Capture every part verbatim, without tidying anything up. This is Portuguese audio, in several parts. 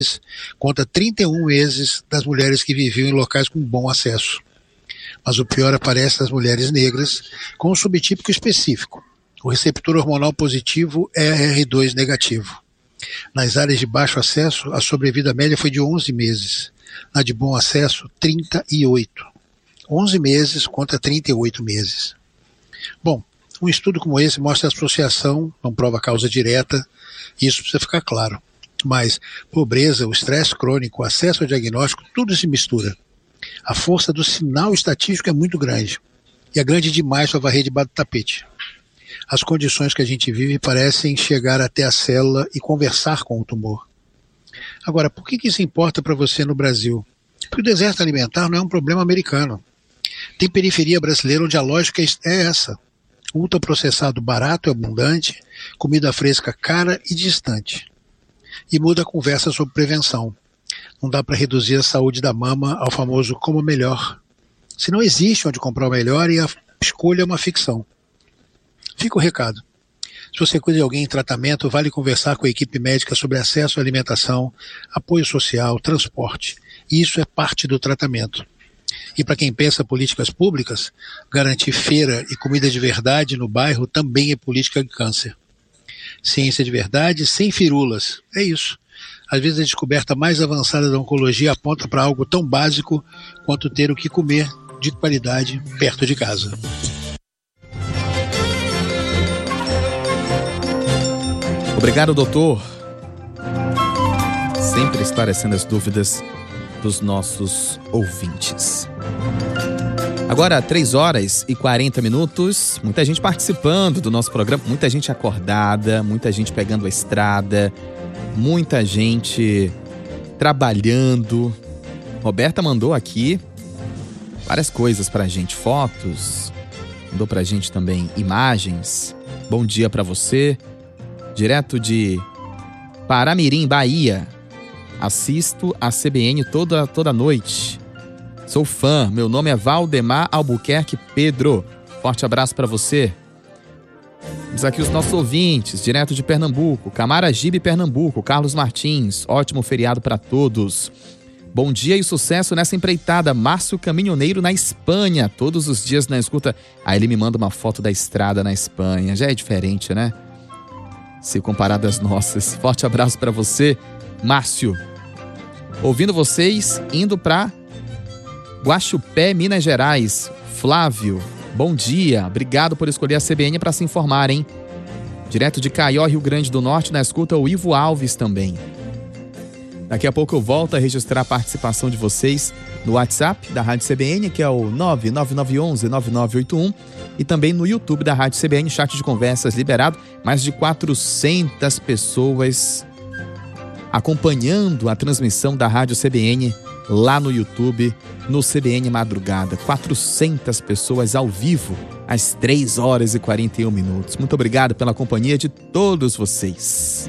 contra trinta e um meses das mulheres que viviam em locais com bom acesso. Mas o pior aparece nas mulheres negras, com um subtípico específico. O receptor hormonal positivo é R dois negativo. Nas áreas de baixo acesso, a sobrevida média foi de onze meses. Na de bom acesso, trinta e oito. onze meses contra trinta e oito meses. Bom, um estudo como esse mostra a associação, não prova a causa direta, isso precisa ficar claro. Mas pobreza, o estresse crônico, o acesso ao diagnóstico, tudo se mistura. A força do sinal estatístico é muito grande. E é grande demais para varrer debaixo do tapete. As condições que a gente vive parecem chegar até a célula e conversar com o tumor. Agora, por que que isso importa para você no Brasil? Porque o deserto alimentar não é um problema americano. Tem periferia brasileira onde a lógica é essa. Ultraprocessado barato e abundante, comida fresca cara e distante. E muda a conversa sobre prevenção. Não dá para reduzir a saúde da mama ao famoso como melhor. Se não existe onde comprar o melhor e a escolha é uma ficção. Fica o recado. Se você cuida de alguém em tratamento, vale conversar com a equipe médica sobre acesso à alimentação, apoio social, transporte. Isso é parte do tratamento. E para quem pensa políticas públicas, garantir feira e comida de verdade no bairro também é política de câncer. Ciência de verdade, sem firulas. É isso. Às vezes a descoberta mais avançada da oncologia aponta para algo tão básico quanto ter o que comer de qualidade perto de casa. Obrigado, doutor. Sempre esclarecendo as dúvidas dos nossos ouvintes. Agora, três horas e quarenta minutos. Muita gente participando do nosso programa, muita gente acordada, muita gente pegando a estrada, muita gente trabalhando. Roberta mandou aqui várias coisas pra gente, fotos, mandou pra gente também imagens. Bom dia pra você. Direto de Paramirim, Bahia. Assisto a C B N toda, toda noite. Sou fã. Meu nome é Valdemar Albuquerque Pedro. Forte abraço para você. Temos aqui os nossos ouvintes, direto de Pernambuco. Camaragibe, Pernambuco. Carlos Martins. Ótimo feriado para todos. Bom dia e sucesso nessa empreitada. Márcio Caminhoneiro na Espanha. Todos os dias na escuta. Aí ele me manda uma foto da estrada na Espanha. Já é diferente, né? Se comparado às nossas. Forte abraço para você, Márcio. Ouvindo vocês, indo para Guaxupé, Minas Gerais. Flávio, bom dia. Obrigado por escolher a C B N para se informar, hein? Direto de Caió, Rio Grande do Norte, na escuta o Ivo Alves também. Daqui a pouco eu volto a registrar a participação de vocês no WhatsApp da Rádio C B N, que é o nove nove nove um um nove nove oito um, e também no YouTube da Rádio C B N, chat de conversas liberado. Mais de quatrocentas pessoas acompanhando a transmissão da Rádio C B N lá no YouTube, no C B N Madrugada. quatrocentas pessoas ao vivo, às três horas e quarenta e um minutos. Muito obrigado pela companhia de todos vocês.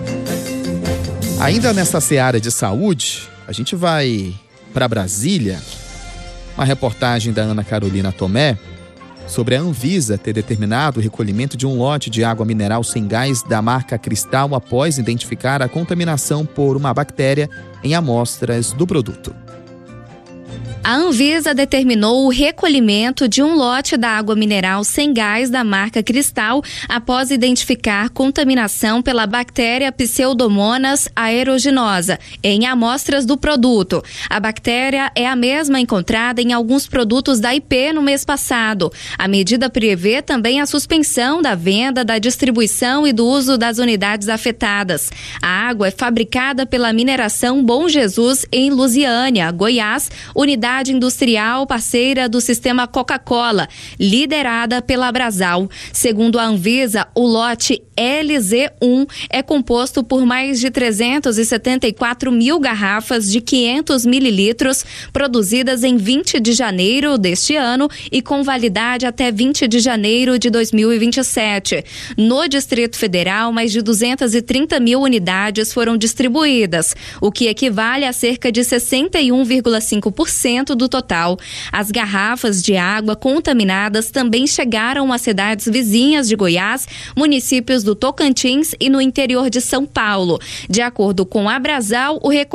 Ainda nessa seara de saúde, a gente vai para Brasília. Uma reportagem da Ana Carolina Tomé sobre a Anvisa ter determinado o recolhimento de um lote de água mineral sem gás da marca Cristal após identificar a contaminação por uma bactéria em amostras do produto. A Anvisa determinou o recolhimento de um lote da água mineral sem gás da marca Cristal após identificar contaminação pela bactéria Pseudomonas aeruginosa em amostras do produto. A bactéria é a mesma encontrada em alguns produtos da I P no mês passado. A medida prevê também a suspensão da venda, da distribuição e do uso das unidades afetadas. A água é fabricada pela mineração Bom Jesus em Lusiânia, Goiás, unidade industrial parceira do sistema Coca-Cola, liderada pela Brasal. Segundo a Anvisa, o lote L Z um é composto por mais de trezentos e setenta e quatro mil garrafas de quinhentos mililitros, produzidas em vinte de janeiro deste ano e com validade até vinte de janeiro de dois mil e vinte e sete. No Distrito Federal, mais de duzentas e trinta mil unidades foram distribuídas, o que equivale a cerca de sessenta e um vírgula cinco por cento do total. As garrafas de água contaminadas também chegaram às cidades vizinhas de Goiás, municípios do Tocantins e no interior de São Paulo. De acordo com a Abrasal, o